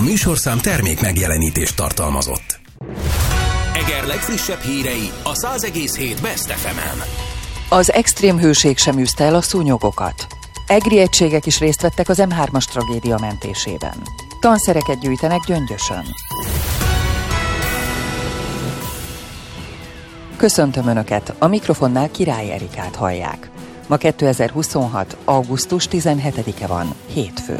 műsorszám termék megjelenítést tartalmazott. Eger legfrissebb hírei a 100,7 Best FM-en. Az extrém hőség sem űzte el a szúnyogokat. Egri egységek is részt vettek az M3-as tragédia mentésében. Tanszereket gyűjtenek Gyöngyösön. Köszöntöm Önöket, a mikrofonnál Király Erikát hallják. Ma 2026. augusztus 17-e van, hétfő.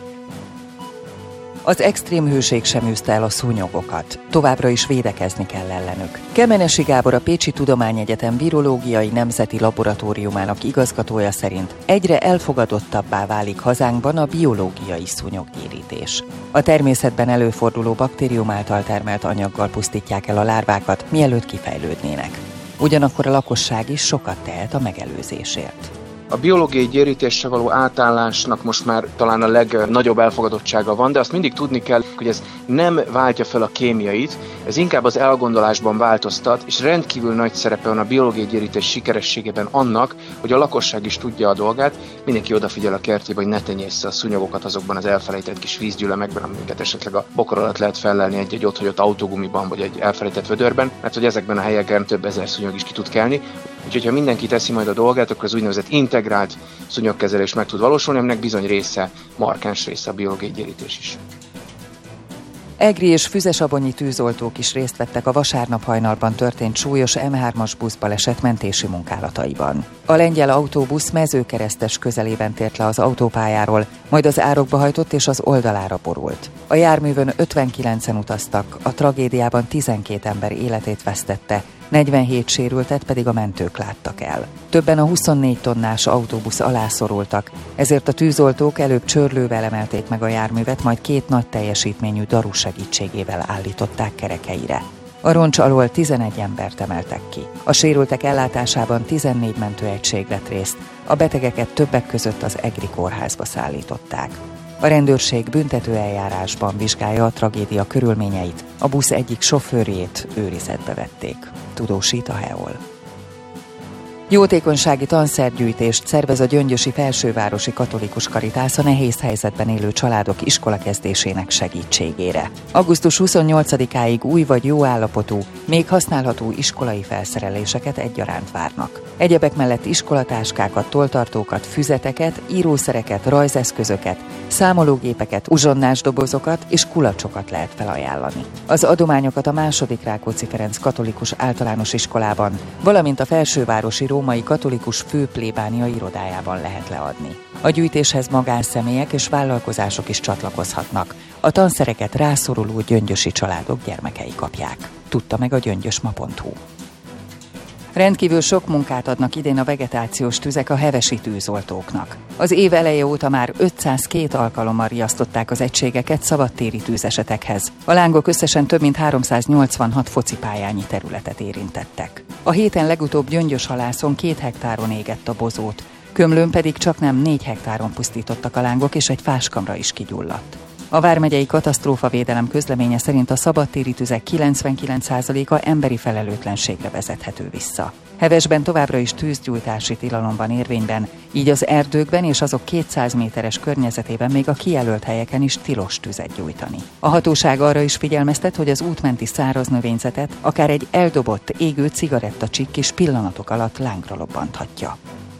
Az extrém hőség sem űzte el a szúnyogokat. Továbbra is védekezni kell ellenük. Kemenesi Gábor, a Pécsi Tudományegyetem Virológiai Nemzeti Laboratóriumának igazgatója szerint egyre elfogadottabbá válik hazánkban a biológiai szúnyoggyérítés. A természetben előforduló baktérium által termelt anyaggal pusztítják el a lárvákat, mielőtt kifejlődnének. Ugyanakkor a lakosság is sokat tehet a megelőzésért. A biológiai gyérítésre való átállásnak most már talán a legnagyobb elfogadottsága van, de azt mindig tudni kell, hogy ez nem váltja fel a kémiait, ez inkább az elgondolásban változtat, és rendkívül nagy szerepe van a biológiai gyérítés sikerességében annak, hogy a lakosság is tudja a dolgát, mindenki odafigyel a kertjébe, hogy ne tenyéssze a szúnyogokat azokban az elfelejtett kis vízgyülemekben, amiket esetleg a bokor alatt lehet fellelni egy otthagyott autógumiban, vagy egy elfelejtett vödörben, mert hogy ezekben a helyeken több ezer szúnyog is ki tud kelni. Úgyhogy ha mindenki teszi majd a dolgát, akkor az úgynevezett integrált szúnyogkezelés meg tud valósulni, aminek bizony része, markáns része a biológiai gyérítés is. Egri és Füzesabonyi tűzoltók is részt vettek a vasárnap hajnalban történt súlyos M3-as buszbaleset mentési munkálataiban. A lengyel autóbusz Mezőkeresztes közelében tért le az autópályáról, majd az árokba hajtott és az oldalára borult. A járművön 59-en utaztak, a tragédiában 12 ember életét vesztette, 47 sérültet pedig a mentők láttak el. Többen a 24 tonnás autóbusz alá szorultak, ezért a tűzoltók előbb csörlővel emelték meg a járművet, majd 2 nagy teljesítményű daru segítségével állították kerekeire. A roncs alól 11 embert emeltek ki. A sérültek ellátásában 14 mentőegység vett részt, a betegeket többek között az Egri kórházba szállították. A rendőrség büntetőeljárásban vizsgálja a tragédia körülményeit, a busz egyik sofőrjét őrizetbe vették, tudósít a HEOL. Jótékonysági tanszergyűjtést szervez a Gyöngyösi Felsővárosi Katolikus Karitász a nehéz helyzetben élő családok iskolakezdésének segítségére. Augusztus 28-áig új vagy jó állapotú, még használható iskolai felszereléseket egyaránt várnak. Egyebek mellett iskolatáskákat, tolltartókat, füzeteket, írószereket, rajzeszközöket, számológépeket, uzsonnás dobozokat és kulacsokat lehet felajánlani. Az adományokat a II. Rákóczi Ferenc Katolikus Általános Iskolában, valamint a Felsővárosi Római Katolikus Főplébánia irodájában lehet leadni. A gyűjtéshez magánszemélyek és vállalkozások is csatlakozhatnak. A tanszereket rászoruló gyöngyösi családok gyermekei kapják. Tudta meg a gyöngyösma.hu. Rendkívül sok munkát adnak idén a vegetációs tüzek a hevesi tűzoltóknak. Az év eleje óta már 502 alkalommal riasztották az egységeket szabadtéri tűzesetekhez. A lángok összesen több mint 386 focipályányi területet érintettek. A héten legutóbb Gyöngyöshalászon 2 hektáron égett a bozót, Kömlőn pedig csaknem 4 hektáron pusztítottak a lángok, és egy fáskamra is kigyulladt. A vármegyei katasztrófavédelem közleménye szerint a szabadtéri tüzek 99%-a emberi felelőtlenségre vezethető vissza. Hevesben továbbra is tűzgyújtási tilalom van érvényben, így az erdőkben és azok 200 méteres környezetében még a kijelölt helyeken is tilos tüzet gyújtani. A hatóság arra is figyelmeztet, hogy az útmenti száraz növényzetet akár egy eldobott, égő cigarettacsikk is pillanatok alatt lángra lobbanthatja.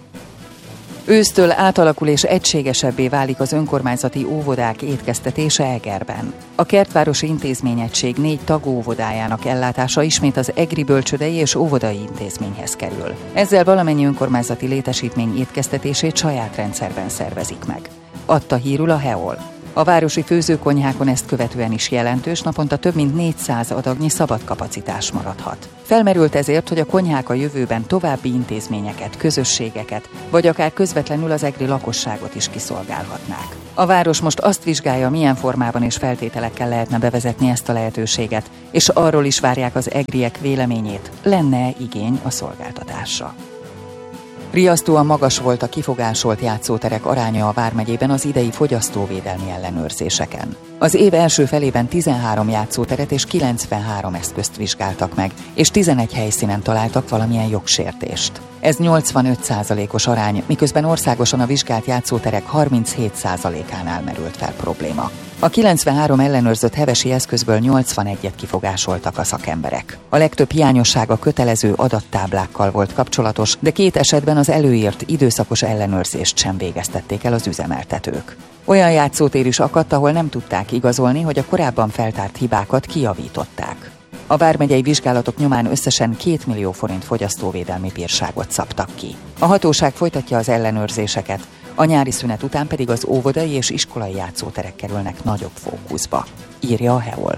Ősztől átalakul és egységesebbé válik az önkormányzati óvodák étkeztetése Egerben. A Kertvárosi Intézményegység 4 tagóvodájának ellátása ismét az Egri Bölcsődei és Óvodai Intézményhez kerül. Ezzel valamennyi önkormányzati létesítmény étkeztetését saját rendszerben szervezik meg. Adta hírül a HEOL. A városi főzőkonyhákon ezt követően is jelentős, naponta több mint 400 adagnyi szabad kapacitás maradhat. Felmerült ezért, hogy a konyhák a jövőben további intézményeket, közösségeket, vagy akár közvetlenül az egri lakosságot is kiszolgálhatnák. A város most azt vizsgálja, milyen formában és feltételekkel lehetne bevezetni ezt a lehetőséget, és arról is várják az egriek véleményét, lenne igény a szolgáltatásra. Riasztóan magas volt a kifogásolt játszóterek aránya a vármegyében az idei fogyasztóvédelmi ellenőrzéseken. Az év első felében 13 játszóteret és 93 eszközt vizsgáltak meg, és 11 helyszínen találtak valamilyen jogsértést. Ez 85%-os arány, miközben országosan a vizsgált játszóterek 37%-ánál merült fel probléma. A 93 ellenőrzött hevesi eszközből 81-et kifogásoltak a szakemberek. A legtöbb hiányosság a kötelező adattáblákkal volt kapcsolatos, de 2 esetben az előírt időszakos ellenőrzést sem végeztették el az üzemeltetők. Olyan játszótér is akadt, ahol nem tudták igazolni, hogy a korábban feltárt hibákat kijavították. A vármegyei vizsgálatok nyomán összesen 2 millió forint fogyasztóvédelmi bírságot szabtak ki. A hatóság folytatja az ellenőrzéseket, a nyári szünet után pedig az óvodai és iskolai játszóterek kerülnek nagyobb fókuszba, írja a HEOL.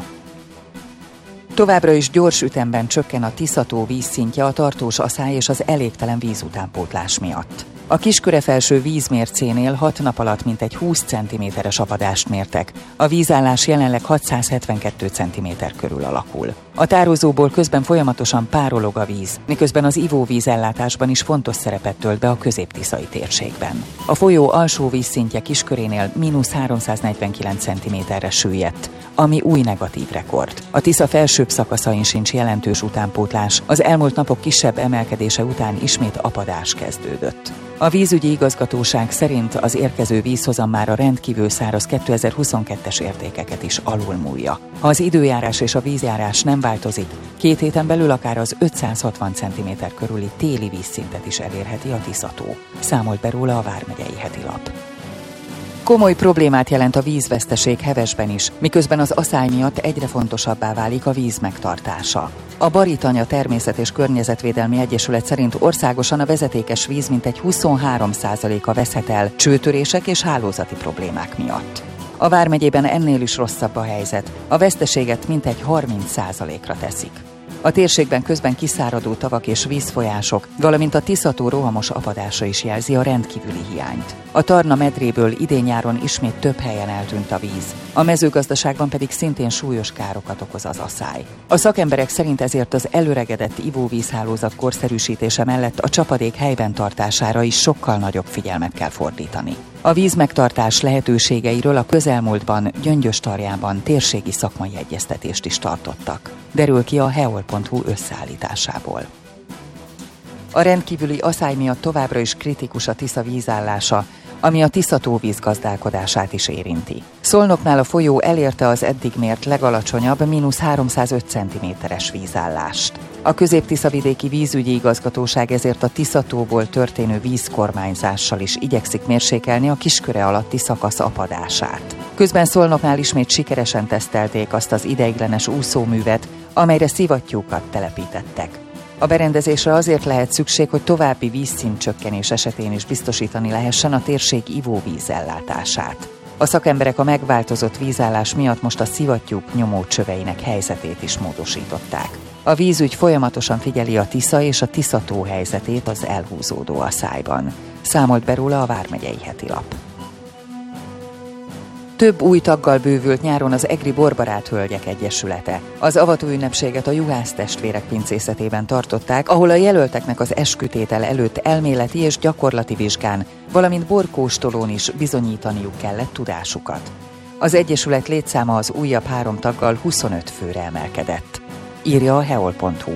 Továbbra is gyors ütemben csökken a Tisza-tó vízszintje a tartós aszály és az elégtelen vízutánpótlás miatt. A Kiskörefelső vízmércénél 6 nap alatt mintegy 20 cm-es apadást mértek. A vízállás jelenleg 672 cm körül alakul. A tározóból közben folyamatosan párolog a víz, miközben az ivóvízellátásban is fontos szerepet tölt be a közép-tiszai térségben. A folyó alsó vízszintje Kiskörénél -349 cm-re süllyedt, ami új negatív rekord. A Tisza felsőbb szakaszain sincs jelentős utánpótlás, az elmúlt napok kisebb emelkedése után ismét apadás kezdődött. A vízügyi igazgatóság szerint az érkező vízhozam már a rendkívül száraz 2022-es értékeket is alulmúlja. Ha az időjárás és a vízjárás nem változik, 2 héten belül akár az 560 cm körüli téli vízszintet is elérheti a Tisza-tó, számolt be róla a Vármegyei Hetilap. Komoly problémát jelent a vízveszteség Hevesben is, miközben az aszály miatt egyre fontosabbá válik a víz megtartása. A Baritanya Természet- és Környezetvédelmi Egyesület szerint országosan a vezetékes víz mintegy 23%-a veszhet el csőtörések és hálózati problémák miatt. A Vármegyében ennél is rosszabb a helyzet, a veszteséget mintegy 30%-ra teszik. A térségben közben kiszáradó tavak és vízfolyások, valamint a Tisza-tó rohamos apadása is jelzi a rendkívüli hiányt. A Tarna medréből idén-nyáron ismét több helyen eltűnt a víz, a mezőgazdaságban pedig szintén súlyos károkat okoz az aszály. A szakemberek szerint ezért az előregedett ivóvízhálózat korszerűsítése mellett a csapadék helyben tartására is sokkal nagyobb figyelmet kell fordítani. A vízmegtartás lehetőségeiről a közelmúltban Gyöngyöstarjánban térségi szakmai egyeztetést is tartottak. Derül ki a heol.hu összeállításából. A rendkívüli aszály miatt továbbra is kritikus a Tisza vízállása, ami a Tisza-tó vízgazdálkodását is érinti. Szolnoknál a folyó elérte az eddig mért legalacsonyabb -305 cm-es vízállást. A Közép-Tiszavidéki Vízügyi Igazgatóság ezért a Tisza-tóból történő vízkormányzással is igyekszik mérsékelni a Kisköre alatti szakasz apadását. Közben Szolnoknál ismét sikeresen tesztelték azt az ideiglenes úszóművet, amelyre szivattyúkat telepítettek. A berendezésre azért lehet szükség, hogy további vízszintcsökkenés esetén is biztosítani lehessen a térség ivóvízellátását. A szakemberek a megváltozott vízállás miatt most a szivattyúk nyomócsöveinek helyzetét is módosították. A vízügy folyamatosan figyeli a Tisza és a Tisza-tó helyzetét az elhúzódó aszályban, számolt be róla a Vármegyei Hetilap. Több új taggal bővült nyáron az Egri Borbarát Hölgyek Egyesülete. Az avatóünnepséget a Juhász testvérek pincészetében tartották, ahol a jelölteknek az eskütétel előtt elméleti és gyakorlati vizsgán, valamint borkóstolón is bizonyítaniuk kellett tudásukat. Az egyesület létszáma az újabb 3 taggal 25 főre emelkedett, írja a heol.hu.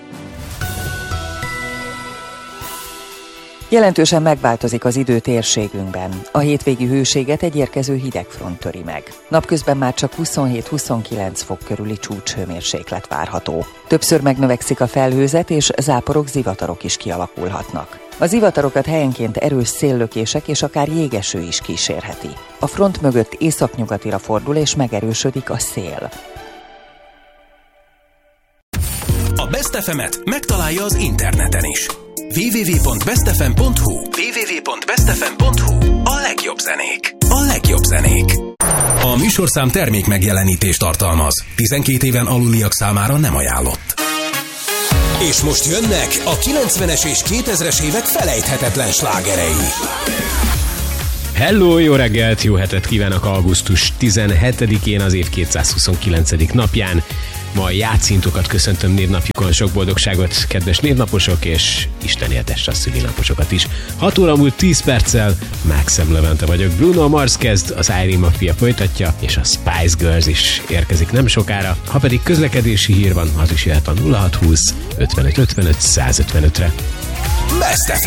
Jelentősen megváltozik az idő térségünkben. A hétvégi hőséget egy érkező hidegfront töri meg. Napközben már csak 27-29 fok körüli csúcshőmérséklet várható. Többször megnövekszik a felhőzet, és záporok, zivatarok is kialakulhatnak. A zivatarokat helyenként erős széllökések és akár jégeső is kísérheti. A front mögött északnyugatira fordul és megerősödik a szél. A Best FM-et megtalálja az interneten is. www.bestfm.hu www.bestfm.hu A legjobb zenék. A legjobb zenék. A műsorszám termék megjelenítést tartalmaz. 12 éven aluliak számára nem ajánlott. És most jönnek a 90-es és 2000-es évek felejthetetlen slágerei. Hello, jó reggelt, jó hetet kívánok augusztus 17-én, az év 229. napján. Ma a játszintokat köszöntöm névnapjukon, sok boldogságot, kedves névnaposok, és Isten éltesse a szülinaposokat is. 6 óra múlt 10 perccel, Máxem Levente vagyok, Bruno Mars kezd, az Irie Mafia folytatja, és a Spice Girls is érkezik nem sokára. Ha pedig közlekedési hír van, az is jöhet a 0620 55 55 155-re. Best FM.